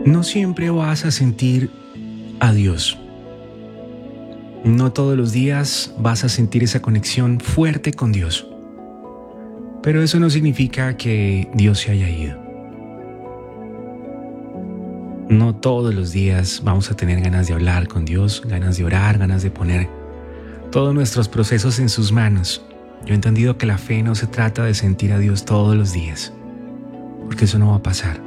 No siempre vas a sentir a Dios. No todos los días vas a sentir esa conexión fuerte con Dios. Pero eso no significa que Dios se haya ido. No todos los días vamos a tener ganas de hablar con Dios, ganas de orar, ganas de poner todos nuestros procesos en sus manos. Yo he entendido que la fe no se trata de sentir a Dios todos los días, porque eso no va a pasar.